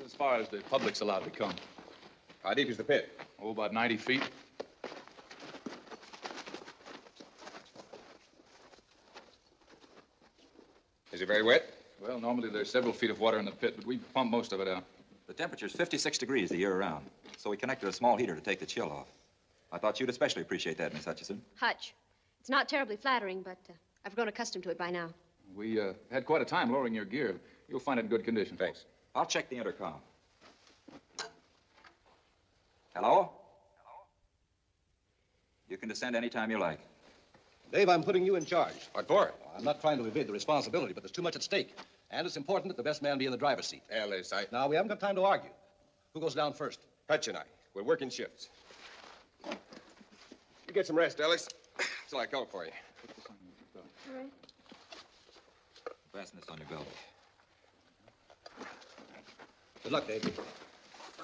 as far as the public's allowed to come. How deep is the pit? Oh, about 90 feet. Is it very wet? Well, normally there's several feet of water in the pit, but we pump most of it out. The temperature's 56 degrees the year around, so we connected a small heater to take the chill off. I thought you'd especially appreciate that, Miss Hutchison. Hutch. It's not terribly flattering, but I've grown accustomed to it by now. We had quite a time lowering your gear. You'll find it in good condition. Thanks. I'll check the intercom. Hello? You can descend any time you like. Dave, I'm putting you in charge. What for? I'm not trying to evade the responsibility, but there's too much at stake. And it's important that the best man be in the driver's seat. Alice, Now, we haven't got time to argue. Who goes down first? Hutch and I. We'll work in shifts. You get some rest, Ellis. Till I call for you. All right. Fasten this on your belt. Good luck, Dave.